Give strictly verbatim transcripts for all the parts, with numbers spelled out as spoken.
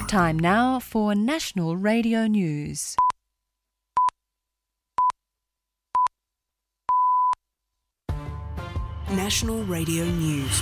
Time now for National Radio News. National Radio News.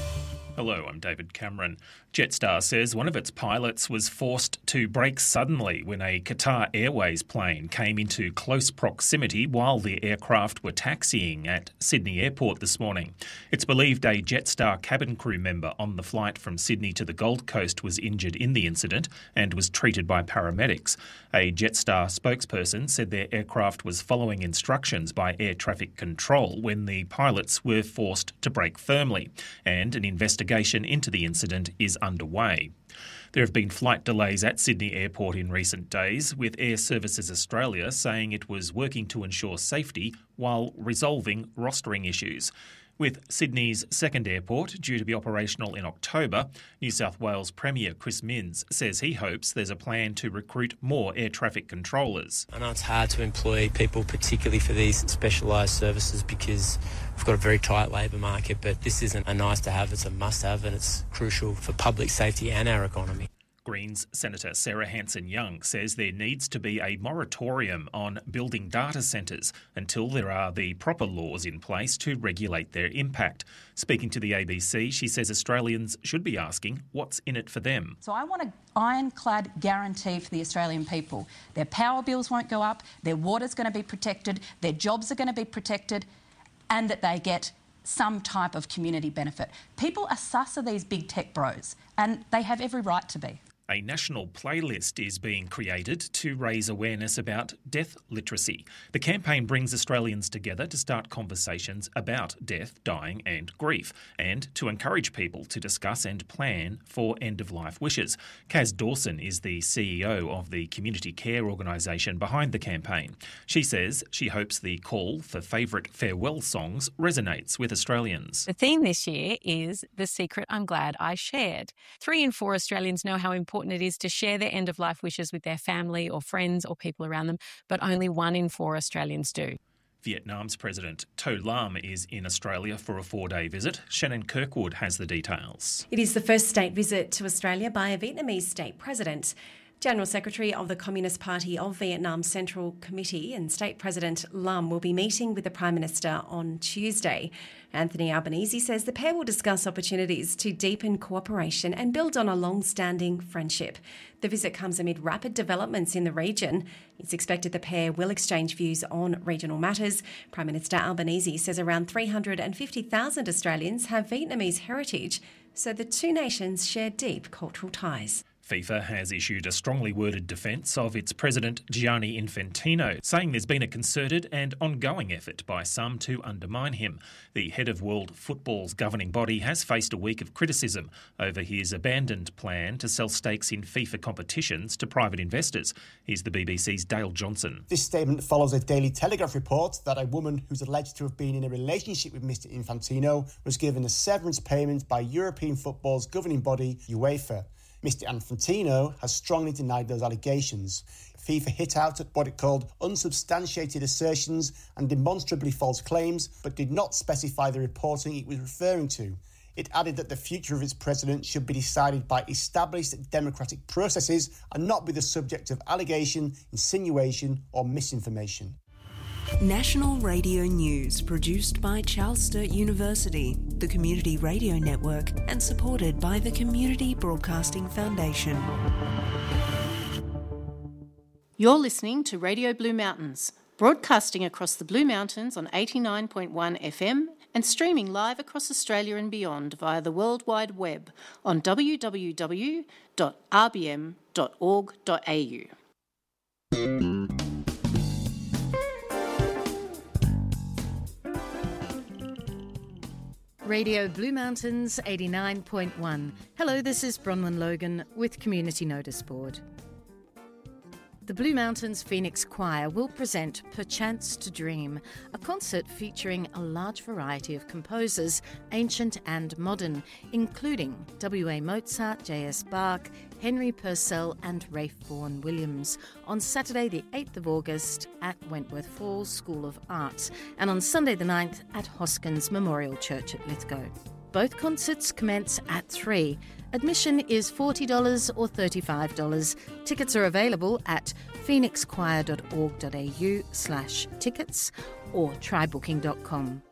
Hello, I'm David Cameron. Jetstar says one of its pilots was forced to brake suddenly when a Qatar Airways plane came into close proximity while the aircraft were taxiing at Sydney Airport this morning. It's believed a Jetstar cabin crew member on the flight from Sydney to the Gold Coast was injured in the incident and was treated by paramedics. A Jetstar spokesperson said their aircraft was following instructions by air traffic control when the pilots were forced to brake firmly, and an investigation into the incident is underway. There have been flight delays at Sydney Airport in recent days, with Air Services Australia saying it was working to ensure safety while resolving rostering issues. With Sydney's second airport due to be operational in October, New South Wales Premier Chris Minns says he hopes there's a plan to recruit more air traffic controllers. I know it's hard to employ people, particularly for these specialised services, because we've got a very tight labour market, but this isn't a nice to have, it's a must have, and it's crucial for public safety and our economy. Greens Senator Sarah Hanson-Young says there needs to be a moratorium on building data centres until there are the proper laws in place to regulate their impact. Speaking to the A B C, she says Australians should be asking what's in it for them. So I want an ironclad guarantee for the Australian people. Their power bills won't go up, their water's going to be protected, their jobs are going to be protected, and that they get some type of community benefit. People are sus of these big tech bros, and they have every right to be. A national playlist is being created to raise awareness about death literacy. The campaign brings Australians together to start conversations about death, dying and grief, and to encourage people to discuss and plan for end-of-life wishes. Kaz Dawson is the C E O of the community care organisation behind the campaign. She says she hopes the call for favourite farewell songs resonates with Australians. The theme this year is The Secret I'm Glad I Shared. Three in four Australians know how important it is to share their end-of-life wishes with their family or friends or people around them, but only one in four Australians do. Vietnam's President To Lam is in Australia for a four-day visit. Shannon Kirkwood has the details. It is the first state visit to Australia by a Vietnamese state president. General Secretary of the Communist Party of Vietnam Central Committee and State President Lam will be meeting with the Prime Minister on Tuesday. Anthony Albanese says the pair will discuss opportunities to deepen cooperation and build on a long-standing friendship. The visit comes amid rapid developments in the region. It's expected the pair will exchange views on regional matters. Prime Minister Albanese says around three hundred fifty thousand Australians have Vietnamese heritage, so the two nations share deep cultural ties. FIFA has issued a strongly worded defence of its president Gianni Infantino, saying there's been a concerted and ongoing effort by some to undermine him. The head of World Football's governing body has faced a week of criticism over his abandoned plan to sell stakes in FIFA competitions to private investors. Here's the B B C's Dale Johnson. This statement follows a Daily Telegraph report that a woman who's alleged to have been in a relationship with Mister Infantino was given a severance payment by European football's governing body, UEFA. Mister Infantino has strongly denied those allegations. FIFA hit out at what it called unsubstantiated assertions and demonstrably false claims, but did not specify the reporting it was referring to. It added that the future of its president should be decided by established democratic processes and not be the subject of allegation, insinuation or misinformation. National Radio News, produced by Charles Sturt University, the Community Radio Network, and supported by the Community Broadcasting Foundation. You're listening to Radio Blue Mountains, broadcasting across the Blue Mountains on eighty-nine point one F M and streaming live across Australia and beyond via the World Wide Web on w w w dot r b m dot org dot a u. Radio Blue Mountains eighty-nine point one. Hello, this is Bronwyn Logan with Community Notice Board. The Blue Mountains Phoenix Choir will present Perchance to Dream, a concert featuring a large variety of composers, ancient and modern, including W A Mozart, J S Bach, Henry Purcell and Ralph Vaughan Williams, on Saturday the eighth of August at Wentworth Falls School of Arts, and on Sunday the ninth at Hoskins Memorial Church at Lithgow. Both concerts commence at three. Admission is forty dollars or thirty-five dollars. Tickets are available at phoenixchoir.org.au slash tickets or try booking dot com.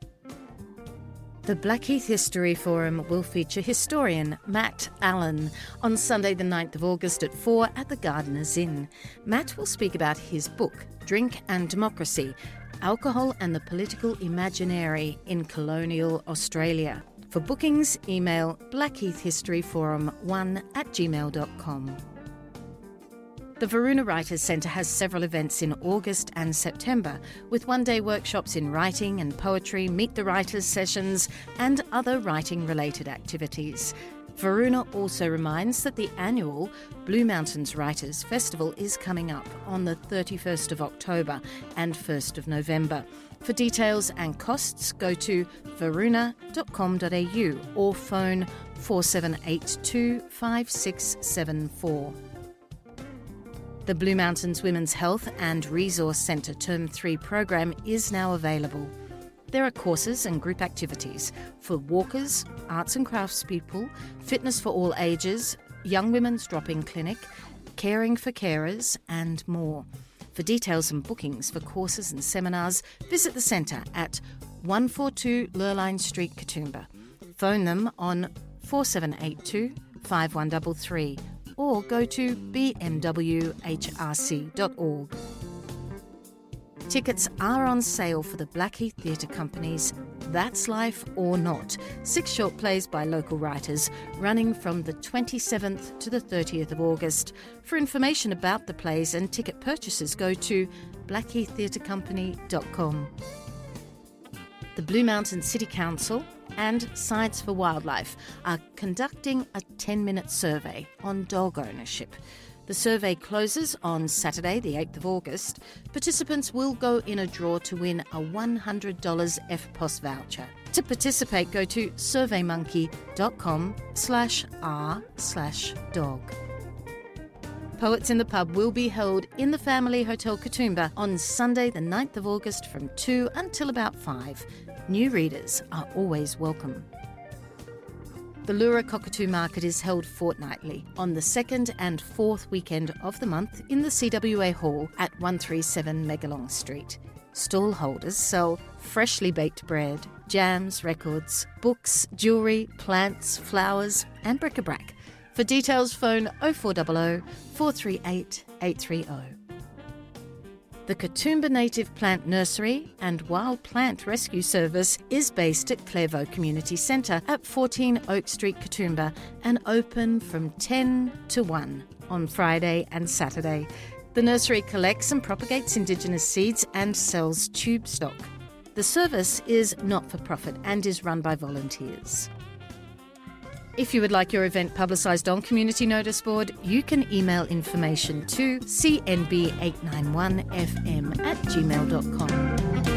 The Blackheath History Forum will feature historian Matt Allen on Sunday the ninth of August at four at the Gardeners Inn. Matt will speak about his book, Drink and Democracy, Alcohol and the Political Imaginary in Colonial Australia. For bookings, email blackheathhistoryforum one at gmail dot com. The Varuna Writers Centre has several events in August and September, with one-day workshops in writing and poetry, Meet the Writers sessions, and other writing-related activities. Varuna also reminds that the annual Blue Mountains Writers Festival is coming up on the thirty-first of October and first of November. For details and costs, go to varuna dot com dot a u or phone four seven eight two, five six seven four. The Blue Mountains Women's Health and Resource Centre Term three program is now available. There are courses and group activities for walkers, arts and crafts people, fitness for all ages, young women's drop-in clinic, caring for carers and more. For details and bookings for courses and seminars, visit the centre at one forty-two Lurline Street, Katoomba. Phone them on four seven eight two, five one three three or go to b m w h r c dot org. Tickets are on sale for the Blackheath Theatre Company's That's Life or Not, six short plays by local writers, running from the twenty-seventh to the thirtieth of August. For information about the plays and ticket purchases, go to blackheath theatre company dot com. The Blue Mountains City Council and Science for Wildlife are conducting a ten-minute survey on dog ownership. The survey closes on Saturday, the eighth of August. Participants will go in a draw to win a one hundred dollars F P O S voucher. To participate, go to surveymonkey.com slash r slash dog. Poets in the Pub will be held in the Family Hotel Katoomba on Sunday, the ninth of August from two until about five. New readers are always welcome. The Lura Cockatoo Market is held fortnightly on the second and fourth weekend of the month in the C W A Hall at one thirty-seven Megalong Street. Stall holders sell freshly baked bread, jams, records, books, jewellery, plants, flowers and bric-a-brac. For details, phone oh four hundred, four three eight, eight three oh. The Katoomba Native Plant Nursery and Wild Plant Rescue Service is based at Clairvaux Community Centre at fourteen Oak Street, Katoomba, and open from ten to one on Friday and Saturday. The nursery collects and propagates Indigenous seeds and sells tube stock. The service is not-for-profit and is run by volunteers. If you would like your event publicised on Community Notice Board, you can email information to c n b eight nine one f m at gmail dot com.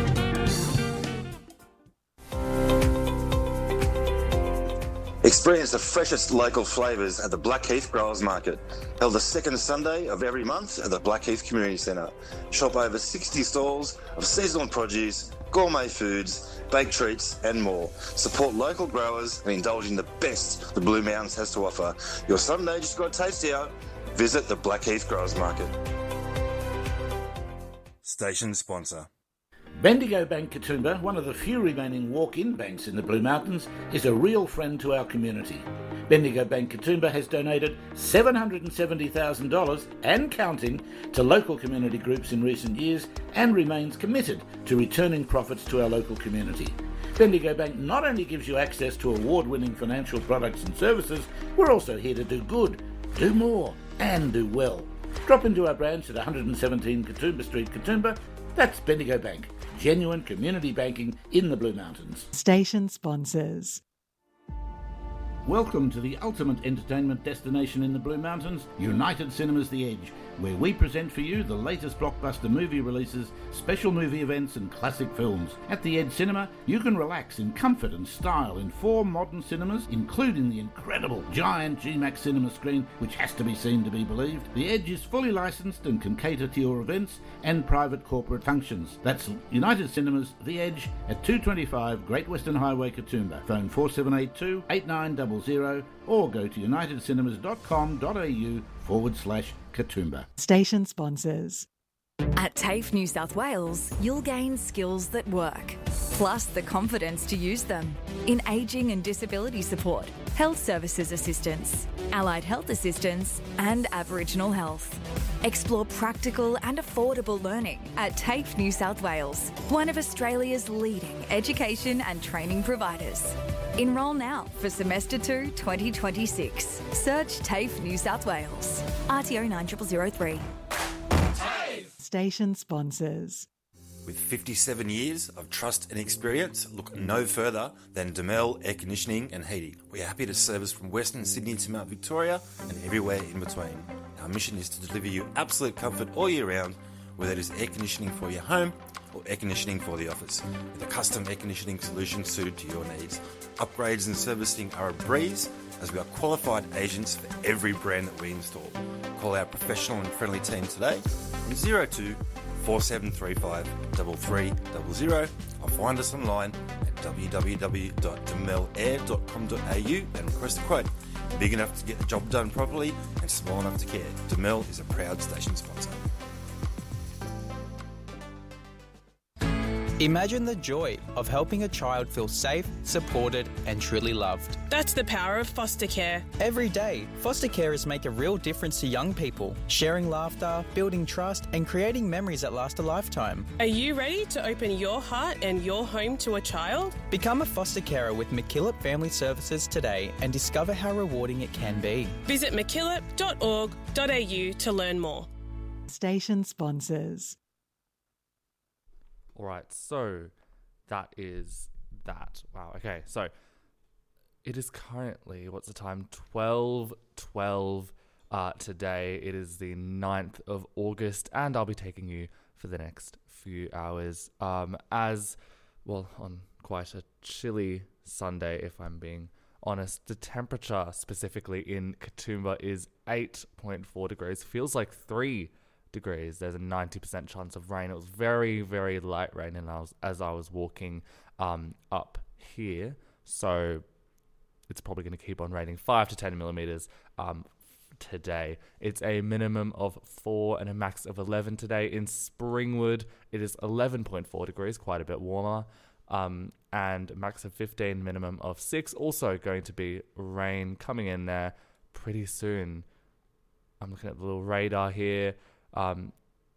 Experience the freshest local flavours at the Blackheath Growers Market, held the second Sunday of every month at the Blackheath Community Centre. Shop over sixty stalls of seasonal produce, gourmet foods, baked treats and more. Support local growers and indulge in the best the Blue Mountains has to offer. Your Sunday just got tastier. Visit the Blackheath Growers Market. Station sponsor. Bendigo Bank Katoomba, one of the few remaining walk-in banks in the Blue Mountains, is a real friend to our community. Bendigo Bank Katoomba has donated seven hundred seventy thousand dollars and counting to local community groups in recent years and remains committed to returning profits to our local community. Bendigo Bank not only gives you access to award-winning financial products and services, we're also here to do good, do more and do well. Drop into our branch at one hundred seventeen Katoomba Street, Katoomba. That's Bendigo Bank, genuine community banking in the Blue Mountains. Station sponsors. Welcome to the ultimate entertainment destination in the Blue Mountains, United Cinemas The Edge, where we present for you the latest blockbuster movie releases, special movie events and classic films. At The Edge Cinema, you can relax in comfort and style in four modern cinemas, including the incredible giant G MAX cinema screen, which has to be seen to be believed. The Edge is fully licensed and can cater to your events and private corporate functions. That's United Cinemas The Edge at two twenty-five Great Western Highway, Katoomba. Phone four seven eight two, eight nine zero zero or go to unitedcinemas.com.au forward slash Katoomba. Station sponsors. At TAFE New South Wales, you'll gain skills that work, plus the confidence to use them in ageing and disability support, health services assistance, allied health assistance and Aboriginal health. Explore practical and affordable learning at TAFE New South Wales, one of Australia's leading education and training providers. Enrol now for Semester two twenty twenty-six. Search TAFE New South Wales. R T O nine zero zero three. Station sponsors. With fifty-seven years of trust and experience, look no further than Demel Air Conditioning and Heating. We are happy to service from Western Sydney to Mount Victoria and everywhere in between. Our mission is to deliver you absolute comfort all year round, whether it is air conditioning for your home or air conditioning for the office, with a custom air conditioning solution suited to your needs. Upgrades and servicing are a breeze, as we are qualified agents for every brand that we install. Call our professional and friendly team today on zero two four seven three five three three zero zero or find us online at w w w dot demel air dot com dot a u and request a quote. Big enough to get the job done properly and small enough to care. Demel is a proud station sponsor. Imagine the joy of helping a child feel safe, supported and truly loved. That's the power of foster care. Every day, foster carers make a real difference to young people, sharing laughter, building trust and creating memories that last a lifetime. Are you ready to open your heart and your home to a child? Become a foster carer with MacKillop Family Services today and discover how rewarding it can be. Visit mackillop dot org dot a u to learn more. Station sponsors. All right, so that is that. Wow, okay, so it is currently, what's the time? twelve twelve uh, today. It is the ninth of August, and I'll be taking you for the next few hours um, as, well, on quite a chilly Sunday, if I'm being honest. The temperature specifically in Katoomba is eight point four degrees. Feels like three degrees. There's a ninety percent chance of rain. It was very, very light rain and I was, as I was walking um, up here. So it's probably going to keep on raining five to ten millimeters um, today. It's a minimum of four and a max of eleven today. In Springwood, it is eleven point four degrees, quite a bit warmer. Um, and max of fifteen, minimum of six. Also going to be rain coming in there pretty soon. I'm looking at the little radar here. Um,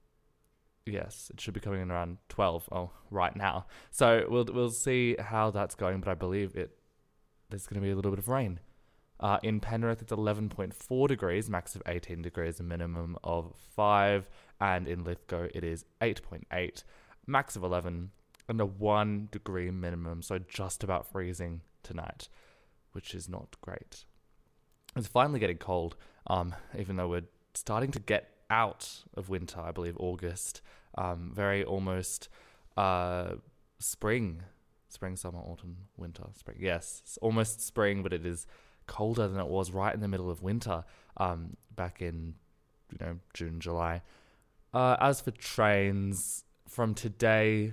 yes, it should be coming in around twelve. Oh, right now. So we'll we'll see how that's going, but I believe it. There's going to be a little bit of rain. Uh, in Penrith, it's eleven point four degrees, max of eighteen degrees, a minimum of five, and in Lithgow, it is eight point eight, max of eleven, and a one degree minimum. So just about freezing tonight, which is not great. It's finally getting cold, um, even though we're starting to get out of winter. I believe August, um, very almost uh, spring, spring, summer, autumn, winter, spring. Yes, it's almost spring, but it is colder than it was right in the middle of winter um, back in, you know, June, July. Uh, as for trains, from today,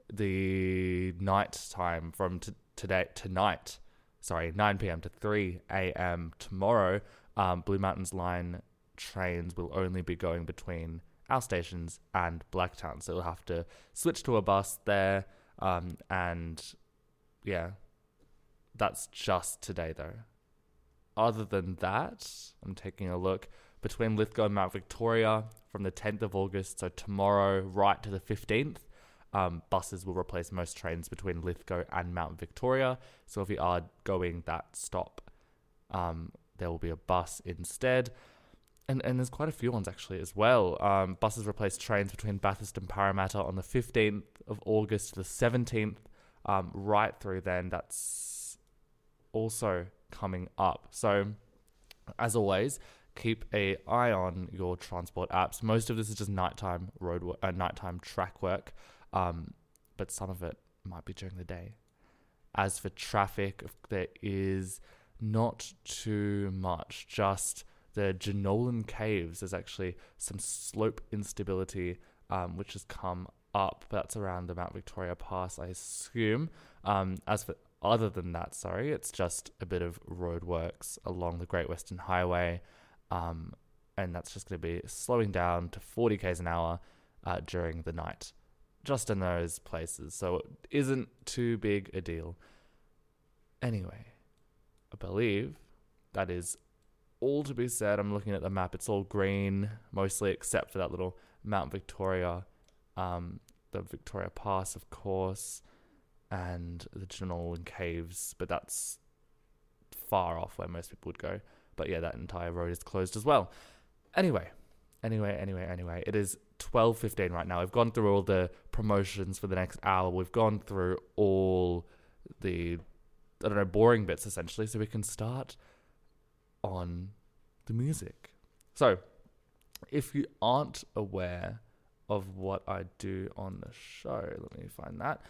the night time, from t- today tonight, sorry, nine p.m. to three a.m. tomorrow, um, Blue Mountains Line trains will only be going between our stations and Blacktown, so we'll have to switch to a bus there, um, and yeah, that's just today though. Other than that, I'm taking a look between Lithgow and Mount Victoria from the tenth of August, so tomorrow right to the fifteenth, um, buses will replace most trains between Lithgow and Mount Victoria, so if you are going that stop, um, there will be a bus instead. And and there's quite a few ones actually as well. Um, buses replace trains between Bathurst and Parramatta on the fifteenth of August to the seventeenth. Um, right through then, that's also coming up. So, as always, keep a eye on your transport apps. Most of this is just nighttime road wo- uh, nighttime track work, um, but some of it might be during the day. As for traffic, there is not too much. Just the Jenolan Caves. There's actually some slope instability, um, which has come up. That's around the Mount Victoria Pass, I assume. Um, as for other than that, sorry, it's just a bit of roadworks along the Great Western Highway. Um, and that's just going to be slowing down to forty kays an hour uh, during the night, just in those places. So it isn't too big a deal. Anyway, I believe that is all to be said. I'm looking at the map. It's all green, mostly, except for that little Mount Victoria, um, the Victoria Pass, of course, and the Jenolan Caves. But that's far off where most people would go. But yeah, that entire road is closed as well. Anyway, anyway, anyway, anyway, it is twelve fifteen right now. We've gone through all the promotions for the next hour. We've gone through all the, I don't know, boring bits, essentially, so we can start on the music. So, if you aren't aware of what I do on the show, let me find that.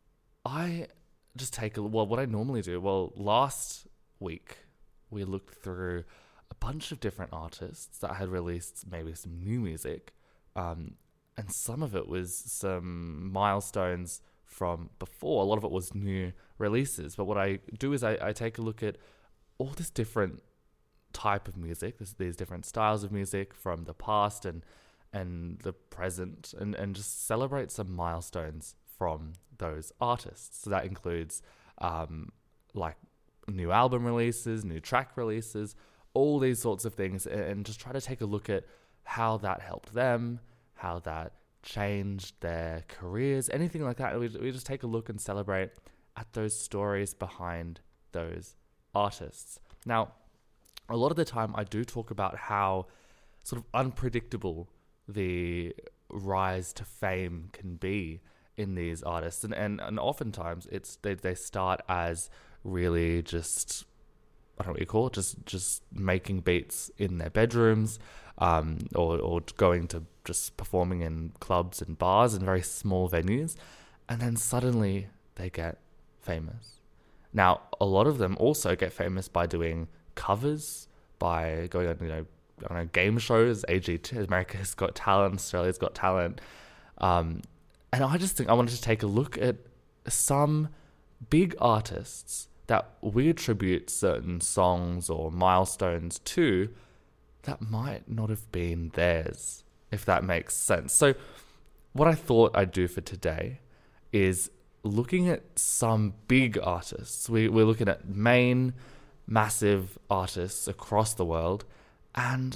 I just take a, well, what I normally do, well, last week, we looked through a bunch of different artists that had released maybe some new music, um, and some of it was some milestones from before. A lot of it was new releases. But what I do is I, I take a look at all this different type of music, this, these different styles of music from the past and and the present, and, and just celebrate some milestones from those artists. So that includes um, like new album releases, new track releases, all these sorts of things, and just try to take a look at how that helped them, how that changed their careers, anything like that. We, we just take a look and celebrate at those stories behind those artists. Now, a lot of the time I do talk about how sort of unpredictable the rise to fame can be in these artists, and, and, and oftentimes it's they, they start as really just, I don't know what you call it, just just making beats in their bedrooms, um, or, or going to just performing in clubs and bars and very small venues, and then suddenly they get famous. Now, a lot of them also get famous by doing covers, by going on, you know, I don't know, game shows, A G T, America's Got Talent, Australia's Got Talent, um, and I just think I wanted to take a look at some big artists that we attribute certain songs or milestones to that might not have been theirs, if that makes sense. So what I thought I'd do for today is looking at some big artists. We, we're looking at main, massive artists across the world, and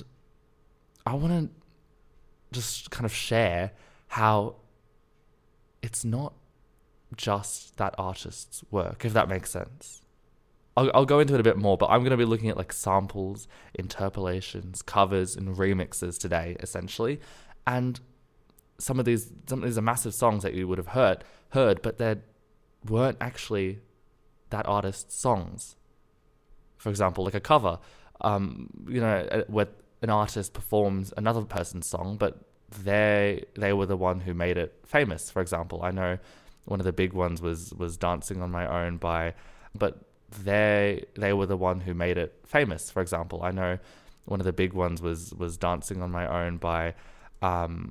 I want to just kind of share how it's not just that artist's work, if that makes sense. I'll, I'll go into it a bit more, but I'm going to be looking at like samples, interpolations, covers, and remixes today, essentially. And some of these, some of these are massive songs that you would have heard, heard, but they weren't actually that artist's songs. For example, like a cover, um, you know, where an artist performs another person's song, but they they were the one who made it famous. For example, I know one of the big ones was was Dancing on My Own by, but they they were the one who made it famous. For example, I know one of the big ones was was Dancing on My Own by, um,